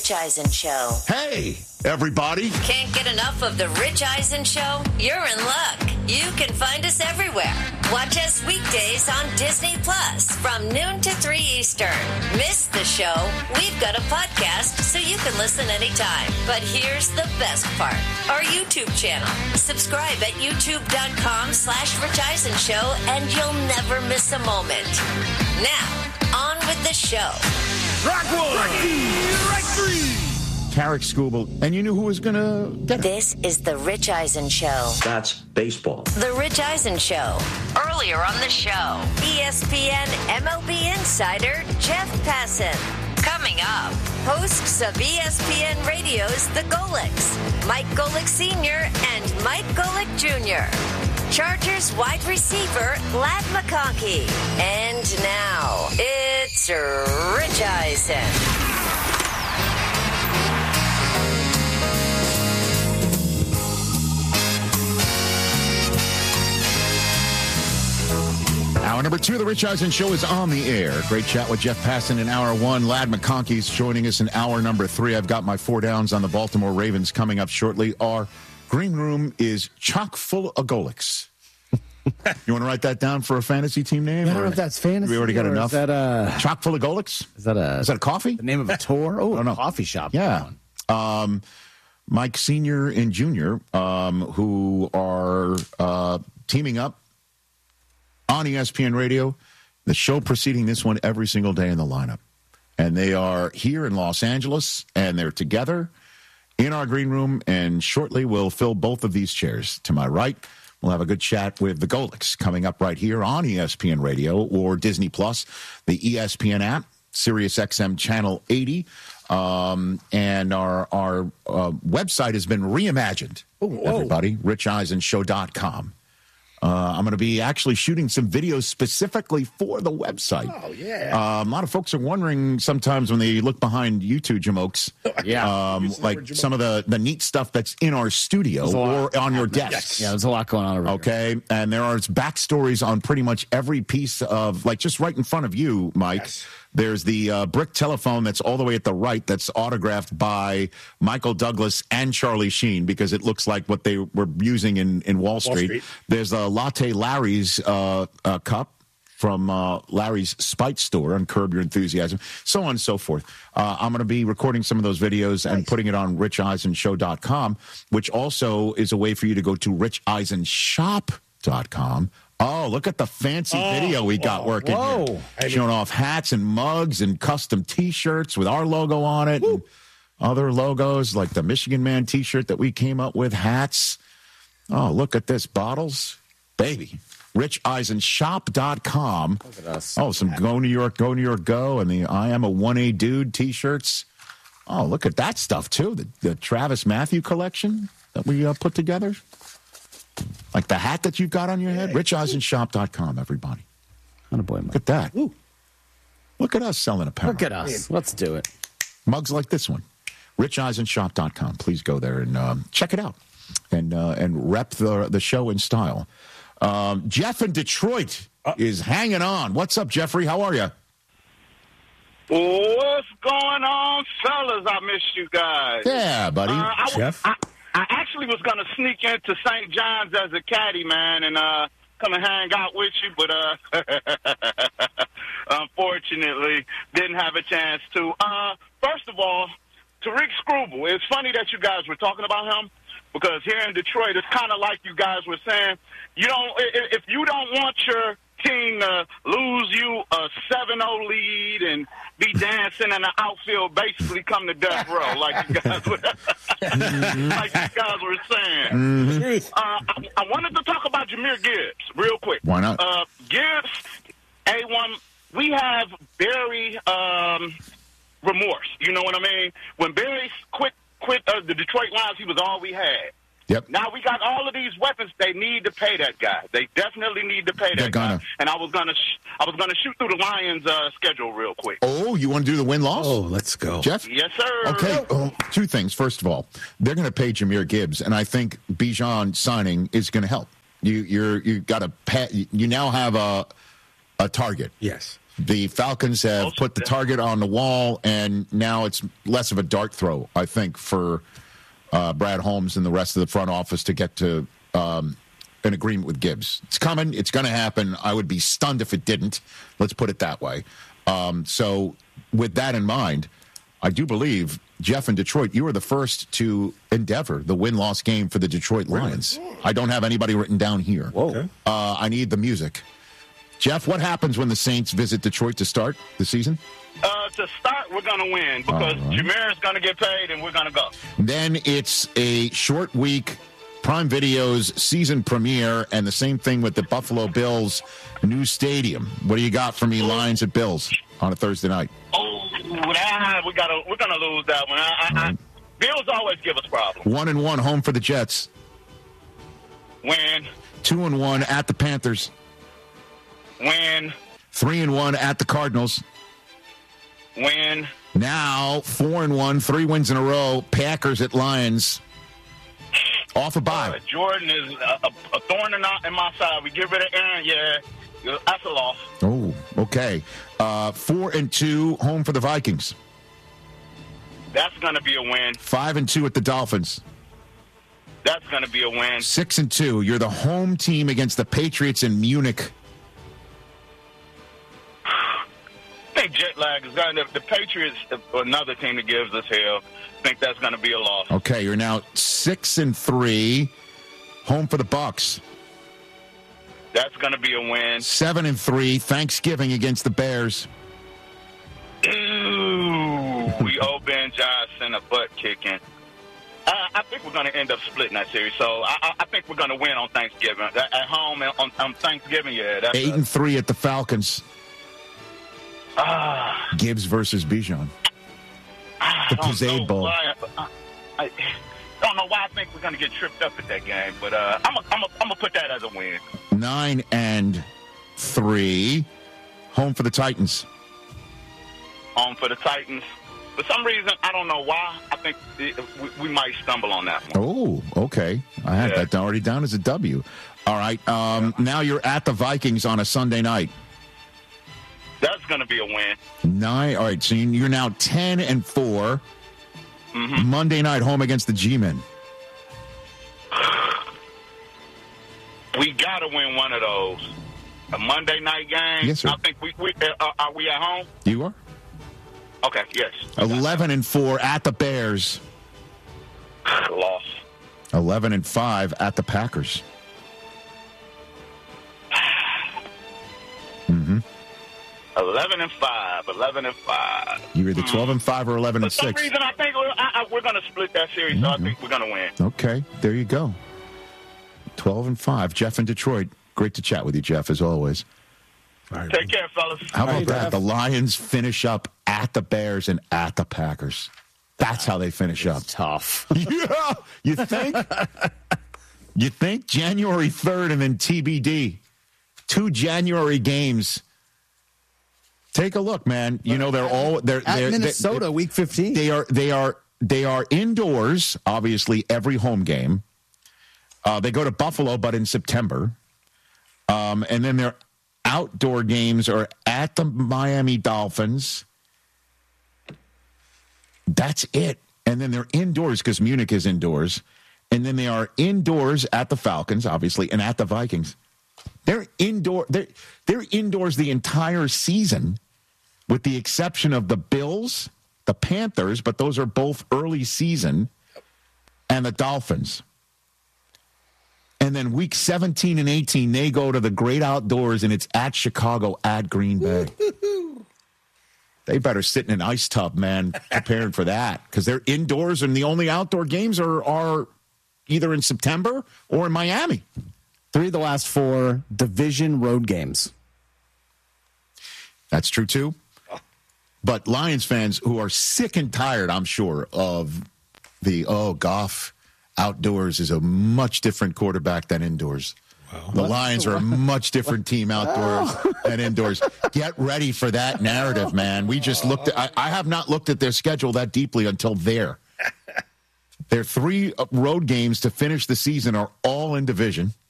Rich Eisen Show. Hey, everybody. Can't get enough of the Rich Eisen Show? You're in luck. You can find us everywhere. Watch us weekdays on Disney Plus from noon to 3 Eastern. Miss the show? We've got a podcast so you can listen anytime. But here's the best part. Our YouTube channel. Subscribe at youtube.com/Rich Eisen Show and you'll never miss a moment. Now, on with the show. Rock one. Right three. Tarek Skubal. And you knew who was going to get it. This is the Rich Eisen Show. That's baseball. The Rich Eisen Show. Earlier on the show, ESPN MLB insider Jeff Passan. Coming up, hosts of ESPN Radio's The Golics, Mike Golick Sr. and Mike Golick Jr., Chargers wide receiver Ladd McConkey. And now, it's Rich Eisen. Hour number 2 of the Rich Eisen Show is on the air. Great chat with Jeff Passan in hour 1. Ladd McConkey's joining us in hour number 3. I've got my 4 downs on the Baltimore Ravens coming up shortly. Our green room is chock full of Golics. You want to write that down for a fantasy team name? I don't know if that's fantasy. We already got enough. Is that chock full of Golics? Is that a coffee? The name of a tour? Oh, no. A coffee shop. Yeah. Mike Sr. and Jr., who are teaming up on ESPN Radio, the show preceding this one every single day in the lineup. And they are here in Los Angeles, and they're together in our green room, and shortly we'll fill both of these chairs. To my right, we'll have a good chat with the Golics coming up right here on ESPN Radio or Disney Plus, the ESPN app, Sirius XM Channel 80. And our website has been reimagined, everybody, richeisenshow.com. I'm going to be actually shooting some videos specifically for the website. Oh, yeah. A lot of folks are wondering sometimes when they look behind YouTube, Jamokes, like some of the neat stuff that's in our studio or on your desks. Yeah, there's a lot going on over Okay, and there are backstories on pretty much every piece of, like just right in front of you, Mike. Yes. There's the brick telephone that's all the way at the right that's autographed by Michael Douglas and Charlie Sheen because it looks like what they were using in Wall Street. There's a Latte Larry's cup from Larry's Spite Store on Curb Your Enthusiasm, so on and so forth. I'm going to be recording some of those videos and putting it on richeisenshow.com, which also is a way for you to go to richeisenshop.com. Oh, look at the fancy video we got working here. Showing off hats and mugs and custom T-shirts with our logo on it. And other logos like the Michigan Man T-shirt that we came up with, hats. Oh, look at this. Bottles. Baby. richeisensshop.com. Look at us. Oh, some Go New York, Go, and the I Am a 1A Dude T-shirts. Oh, look at that stuff, too. The Travis Matthew collection that we put together. Like the hat that you've got on your head. richeisensshop.com, everybody. Boy, look at that. Ooh. Look at us selling apparel. Look at us. Let's do it. Mugs like this one. richeisensshop.com. Please go there and check it out and rep the show in style. Jeff in Detroit is hanging on. What's up, Jeffrey? How are you? What's going on, fellas? I miss you guys. Yeah, buddy. Jeff? I actually was going to sneak into St. John's as a caddy, man, and come and hang out with you, but unfortunately didn't have a chance to. First of all, Tarek Skubal, it's funny that you guys were talking about him because here in Detroit, it's kind of like you guys were saying, if you don't want your team to lose you a 7-0 lead and be dancing in the outfield, basically come to death row, like you guys were, saying. Mm-hmm. I wanted to talk about Jahmyr Gibbs real quick. Why not? Gibbs, A1, we have Barry remorse. You know what I mean? When Barry quit the Detroit Lions, he was all we had. Yep. Now we got all of these weapons. They need to pay that guy. They definitely need to pay that guy. And I was gonna shoot through the Lions' schedule real quick. Oh, you want to do the win-loss? Oh, let's go, Jeff. Yes, sir. Okay. Two things. First of all, they're going to pay Jahmyr Gibbs, and I think Bijan signing is going to help. You got to pay. You now have a target. Yes. The Falcons have put the target on the wall, and now it's less of a dart throw, I think, for Brad Holmes and the rest of the front office to get to an agreement with Gibbs. It's coming. It's going to happen. I would be stunned if it didn't. Let's put it that way. So with that in mind, I do believe, Jeff, in Detroit, you were the first to endeavor the win-loss game for the Detroit Lions. I don't have anybody written down here. Whoa. Okay. I need the music. Jeff, what happens when the Saints visit Detroit to start the season? To start, we're going to win because Jameer is going to get paid and we're going to go. Then it's a short week, Prime Video's season premiere, and the same thing with the Buffalo Bills' new stadium. What do you got for me, Lions at Bills, on a Thursday night? Oh, we're going to lose that one. Bills always give us problems. 1-1 home for the Jets. Win. 2-1 at the Panthers. Win. 3-1 at the Cardinals. Win. Now 4-1, 3 wins in a row. Packers at Lions. Off a bye. Jordan is a thorn in my side. We get rid of Aaron. Yeah, that's a loss. Oh, okay. 4-2 home for the Vikings. That's going to be a win. 5-2 at the Dolphins. That's going to be a win. 6-2. You're the home team against the Patriots in Munich. I think jet lag is going to. The Patriots, another team that gives us hell. I think that's going to be a loss. Okay, you're now 6-3, home for the Bucks. That's going to be a win. 7-3, Thanksgiving against the Bears. Ooh, we owe Ben Johnson a butt kicking. I think we're going to end up splitting that series. So I think we're going to win on Thanksgiving at home on Thanksgiving. Yeah, that's 8-3 at the Falcons. Gibbs versus Bijan. The Pizzade Bowl. I don't know why I think we're going to get tripped up at that game, but I'm gonna put that as a win. 9-3, home for the Titans. Home for the Titans. For some reason, I don't know why. I think we might stumble on that one. Oh, okay. I had that already down as a W. All right. Now you're at the Vikings on a Sunday night. That's going to be a win. All right, so you're now 10-4. Mm-hmm. Monday night home against the G-Men. We got to win one of those. A Monday night game. Yes, sir. I think are we at home? You are? Okay, yes. 11-4 at the Bears. Loss. 11-5 at the Packers. Mm-hmm. 11-5. 11-5. You're either 12-5 or 11-6. For some reason, I think we're going to split that series, so I think we're going to win. Okay, there you go. 12-5. Jeff in Detroit. Great to chat with you, Jeff, as always. Right. Take care, fellas. How about that? The Lions finish up at the Bears and at the Packers. That's how they finish up. Tough. Yeah, you think? You think? January 3rd and then TBD. 2 January games. Take a look, man. You know they're at Minnesota, week 15. They are indoors. Obviously, every home game. They go to Buffalo, but in September, and then their outdoor games are at the Miami Dolphins. That's it. And then they're indoors because Munich is indoors, and then they are indoors at the Falcons, obviously, and at the Vikings. They're indoor. They're indoors the entire season, with the exception of the Bills, the Panthers, but those are both early season, and the Dolphins. And then week 17 and 18, they go to the great outdoors, and it's at Chicago, at Green Bay. They better sit in an ice tub, man, preparing for that, because they're indoors, and the only outdoor games are either in September or in Miami. 3 of the last 4 division road games. That's true, too. But Lions fans who are sick and tired, I'm sure, of Goff outdoors is a much different quarterback than indoors. Wow. The Lions are a much different team outdoors than indoors. Get ready for that narrative, man. We just looked at, I have not looked at their schedule that deeply until there. Their 3 road games to finish the season are all in division.